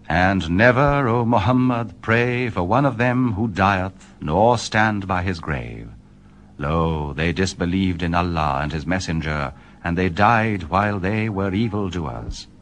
And never, O Muhammad, pray for one of them who dieth, nor stand by his grave. Lo, they disbelieved in Allah and his Messenger, and they died while they were evildoers.